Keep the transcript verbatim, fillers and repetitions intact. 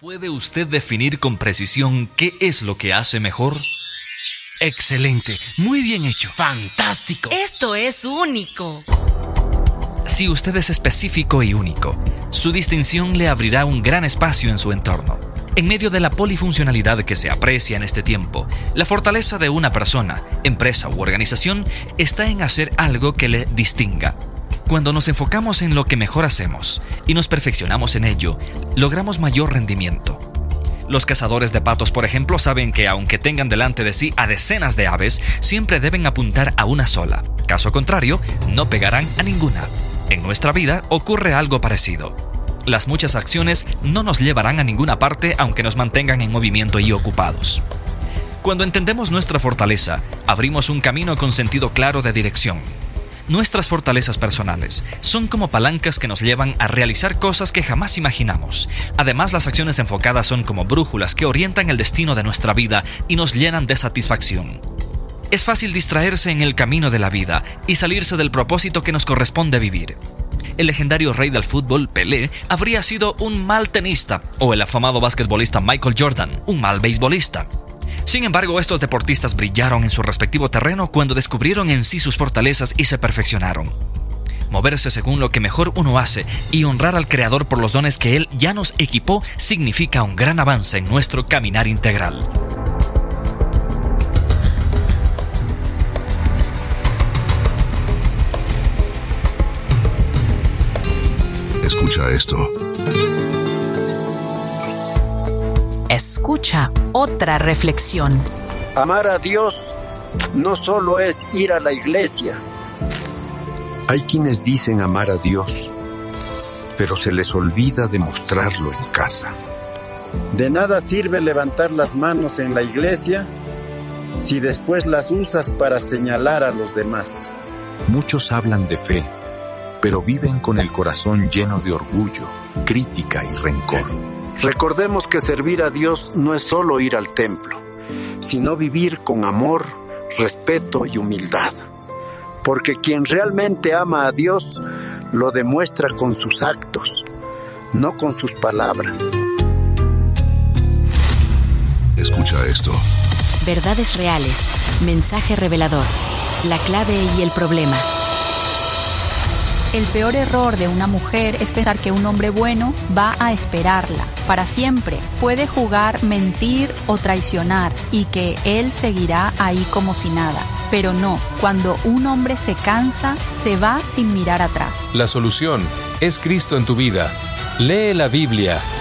¿Puede usted definir con precisión qué es lo que hace mejor? Excelente, muy bien hecho, fantástico. Esto es único. Si usted es específico y único, su distinción le abrirá un gran espacio en su entorno. En medio de la polifuncionalidad que se aprecia en este tiempo, la fortaleza de una persona, empresa u organización está en hacer algo que le distinga. Cuando nos enfocamos en lo que mejor hacemos y nos perfeccionamos en ello, logramos mayor rendimiento. Los cazadores de patos, por ejemplo, saben que aunque tengan delante de sí a decenas de aves, siempre deben apuntar a una sola. Caso contrario, no pegarán a ninguna. En nuestra vida ocurre algo parecido. Las muchas acciones no nos llevarán a ninguna parte aunque nos mantengan en movimiento y ocupados. Cuando entendemos nuestra fortaleza, abrimos un camino con sentido claro de dirección. Nuestras fortalezas personales son como palancas que nos llevan a realizar cosas que jamás imaginamos. Además, las acciones enfocadas son como brújulas que orientan el destino de nuestra vida y nos llenan de satisfacción. Es fácil distraerse en el camino de la vida y salirse del propósito que nos corresponde vivir. El legendario rey del fútbol, Pelé, habría sido un mal tenista, o el afamado basquetbolista Michael Jordan, un mal beisbolista. Sin embargo, estos deportistas brillaron en su respectivo terreno cuando descubrieron en sí sus fortalezas y se perfeccionaron. Moverse según lo que mejor uno hace y honrar al Creador por los dones que Él ya nos equipó significa un gran avance en nuestro caminar integral. Escucha esto. Escucha otra reflexión. Amar a Dios no solo es ir a la iglesia. Hay quienes dicen amar a Dios, pero se les olvida demostrarlo en casa. De nada sirve levantar las manos en la iglesia si después las usas para señalar a los demás. Muchos hablan de fe, pero viven con el corazón lleno de orgullo, crítica y rencor. Recordemos que servir a Dios no es solo ir al templo, sino vivir con amor, respeto y humildad. Porque quien realmente ama a Dios lo demuestra con sus actos, no con sus palabras. Escucha esto. Verdades reales. Mensaje revelador. La clave y el problema. El peor error de una mujer es pensar que un hombre bueno va a esperarla para siempre. Puede jugar, mentir o traicionar y que él seguirá ahí como si nada. Pero no, cuando un hombre se cansa, se va sin mirar atrás. La solución es Cristo en tu vida. Lee la Biblia